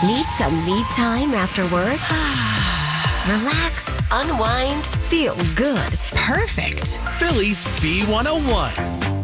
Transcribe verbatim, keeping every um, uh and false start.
Need some me time after work? Relax, unwind, feel good. Perfect. Phillies B one oh one.